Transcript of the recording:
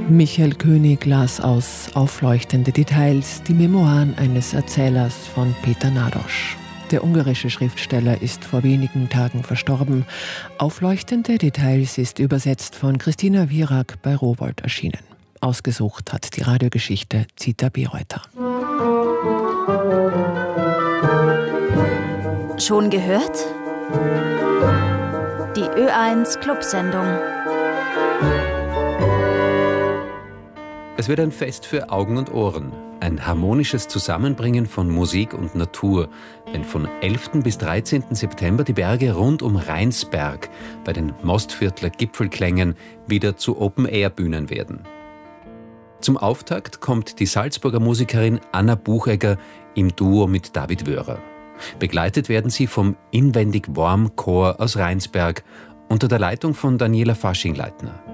Michael König las aus Aufleuchtende Details die Memoiren eines Erzählers von Peter Nádas. Der ungarische Schriftsteller ist vor wenigen Tagen verstorben. Aufleuchtende Details ist übersetzt von Christina Wierak bei Rowohlt erschienen. Ausgesucht hat die Radiogeschichte Zita Bereuter. Schon gehört? Die Ö1 Clubsendung. Es wird ein Fest für Augen und Ohren. Ein harmonisches Zusammenbringen von Musik und Natur, wenn von 11. bis 13. September die Berge rund um Rheinsberg bei den Mostviertler Gipfelklängen wieder zu Open-Air-Bühnen werden. Zum Auftakt kommt die Salzburger Musikerin Anna Buchegger im Duo mit David Wörer. Begleitet werden sie vom Inwendig Warm Chor aus Rheinsberg unter der Leitung von Daniela Fasching-Leitner.